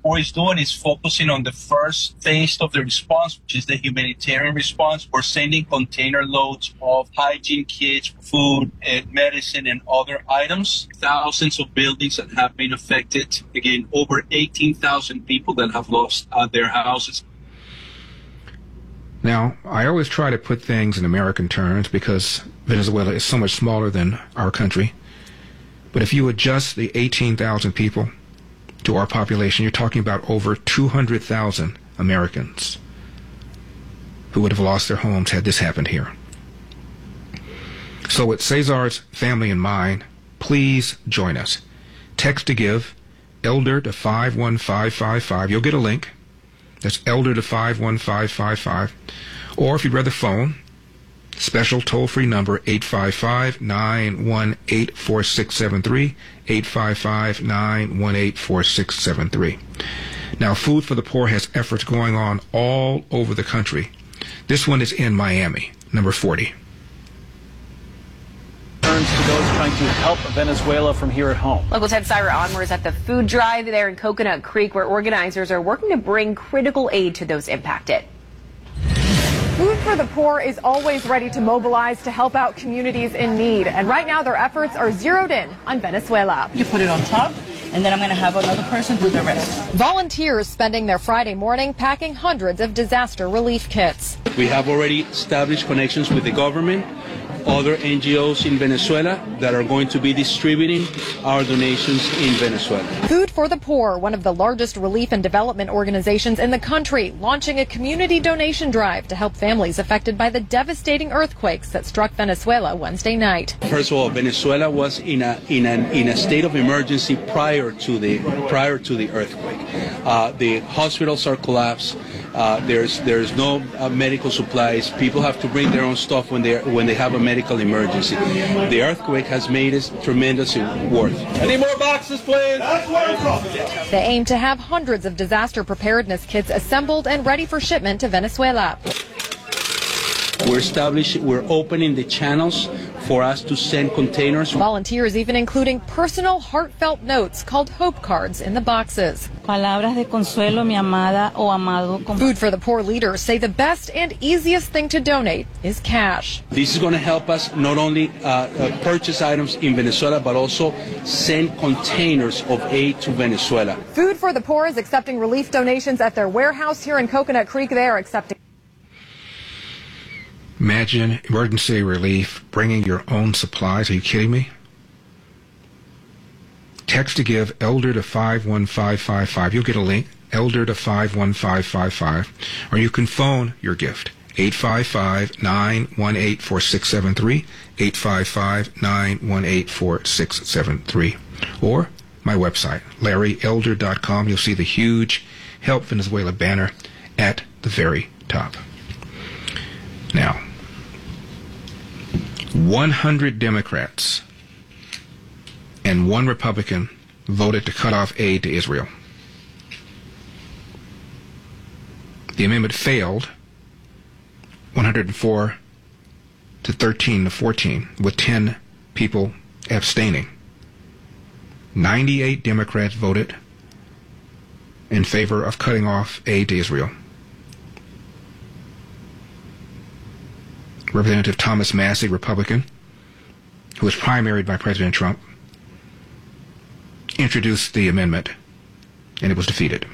Poor is doing is focusing on the first phase of the response, which is the humanitarian response. We're sending container loads of hygiene kits, food, and medicine, and other items. Thousands of buildings that have been affected. Again, over 18,000 people that have lost their houses. Now, I always try to put things in American terms because Venezuela is so much smaller than our country. But if you adjust the 18,000 people to our population, you're talking about over 200,000 Americans who would have lost their homes had this happened here. So with Cesar's family in mind, please join us. Text to give, ELDER to 51555. You'll get a link. That's ELDER to 51555. Or if you'd rather phone, special toll-free number 855-918-4673, 855-918-4673. Now, Food for the Poor has efforts going on all over the country. This one is in Miami, number 40. To those trying to help Venezuela from here at home. Local 10 Syra Onward is at the food drive there in Coconut Creek, where organizers are working to bring critical aid to those impacted. Food for the Poor is always ready to mobilize to help out communities in need. And right now their efforts are zeroed in on Venezuela. You put it on top, and then I'm going to have another person do the rest. Volunteers spending their Friday morning packing hundreds of disaster relief kits. We have already established connections with the government, other NGOs in Venezuela that are going to be distributing our donations in Venezuela. Food for the Poor, one of the largest relief and development organizations in the country, launching a community donation drive to help families affected by the devastating earthquakes that struck Venezuela Wednesday night. First of all, Venezuela was in a state of emergency prior to the earthquake. The hospitals are collapsed. There's no medical supplies. People have to bring their own stuff when they have a medical emergency. The earthquake has made it tremendously worth. Any more boxes, please? They aim to have hundreds of disaster preparedness kits assembled and ready for shipment to Venezuela. We're opening the channels for us to send containers. Volunteers even including personal heartfelt notes called hope cards in the boxes. Palabras de consuelo, mi amada o amado. Food for the Poor leaders say the best and easiest thing to donate is cash. This is going to help us not only purchase items in Venezuela, but also send containers of aid to Venezuela. Food for the Poor is accepting relief donations at their warehouse here in Coconut Creek. They are accepting. Imagine emergency relief, bringing your own supplies. Are you kidding me? Text to give, ELDER to 51555. You'll get a link, ELDER to 51555. Or you can phone your gift, 855-918-4673, 855-918-4673. Or my website, LarryElder.com. You'll see the huge Help Venezuela banner at the very top. Now, 100 Democrats and 1 Republican voted to cut off aid to Israel. The amendment failed 104 to 13 to 14, with 10 people abstaining. 98 Democrats voted in favor of cutting off aid to Israel. Representative Thomas Massie, Republican, who was primaried by President Trump, introduced the amendment, and it was defeated.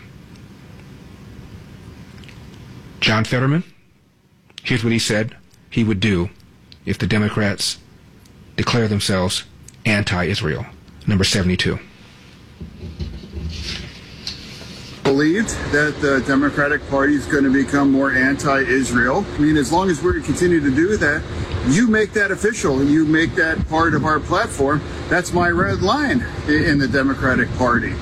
John Fetterman, here's what he said he would do if the Democrats declare themselves anti-Israel. Number 72. Believed that the Democratic Party is going to become more anti-Israel. I mean, as long as we continue to do that, you make that official and you make that part of our platform. That's my red line in the Democratic Party.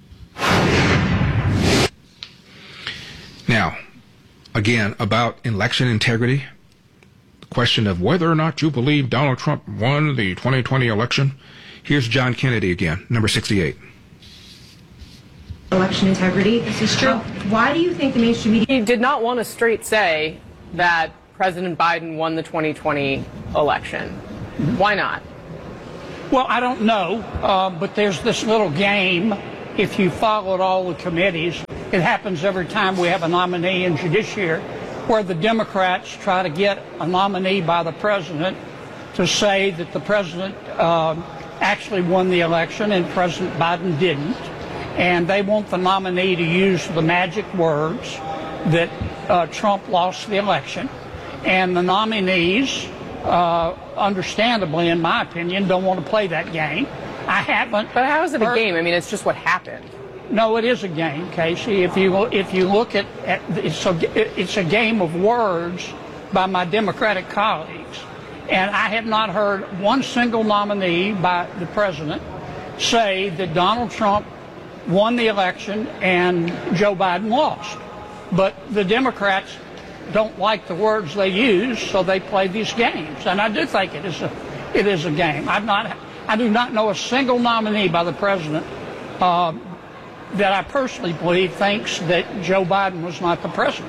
Now, again, about election integrity, the question of whether or not you believe Donald Trump won the 2020 election. Here's John Kennedy again, number 68. Election integrity. This is true. Why do you think the mainstream media... He did not want to straight say that President Biden won the 2020 election. Why not? Well, I don't know, but there's this little game if you followed all the committees, it happens every time we have a nominee in judiciary where the Democrats try to get a nominee by the president to say that the president actually won the election and President Biden didn't. And they want the nominee to use the magic words that Trump lost the election. And the nominees, understandably, in my opinion, don't want to play that game. I haven't. But how is it a game? I mean, it's just what happened. No, it is a game, Casey. If you look at it's a game of words by my Democratic colleagues. And I have not heard one single nominee by the president say that Donald Trump won the election and Joe Biden lost. But the Democrats don't like the words they use, so they play these games. And I do think it is a game. I do not know a single nominee by the president that I personally believe thinks that Joe Biden was not the president.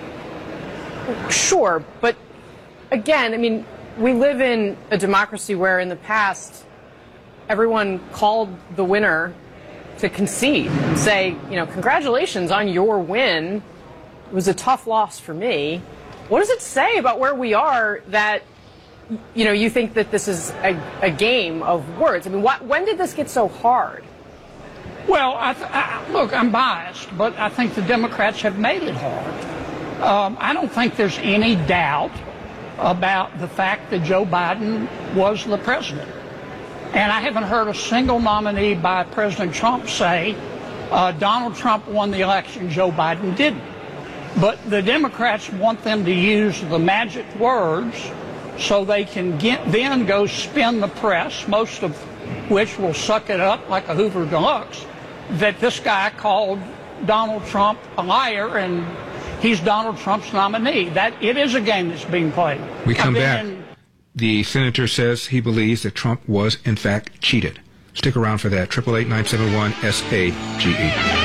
Sure, but again, I mean, we live in a democracy where in the past everyone called the winner to concede and say, congratulations on your win. It was a tough loss for me. What does it say about where we are that, you think that this is a game of words? I mean, when did this get so hard? Well, look, I'm biased, but I think the Democrats have made it hard. I don't think there's any doubt about the fact that Joe Biden was the president. And I haven't heard a single nominee by President Trump say Donald Trump won the election, Joe Biden didn't. But the Democrats want them to use the magic words so they can then go spin the press, most of which will suck it up like a Hoover Deluxe, that this guy called Donald Trump a liar and he's Donald Trump's nominee. That it is a game that's being played. We come back. The senator says he believes that Trump was, in fact, cheated. Stick around for that. 888-971-SAGE.